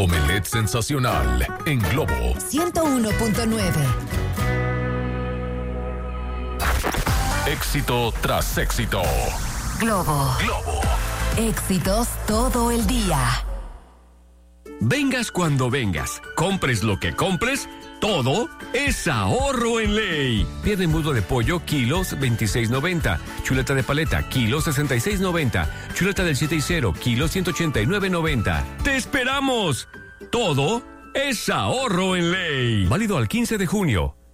Omelette sensacional en Globo 101.9. Éxito tras éxito. Globo. Éxitos todo el día. Vengas cuando vengas, compres lo que compres, todo es ahorro en ley. Pie de muslo de pollo, kilos 26.90. Chuleta de paleta, kilos 66.90. Chuleta del 7 y 0, kilos 189.90. ¡Te esperamos! Todo es ahorro en ley. Válido al 15 de junio.